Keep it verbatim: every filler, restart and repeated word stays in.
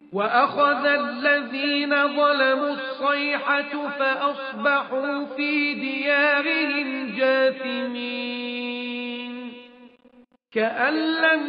وأخذ الذين ظلموا الصيحة فأصبحوا في ديارهم جاثمين كأن لم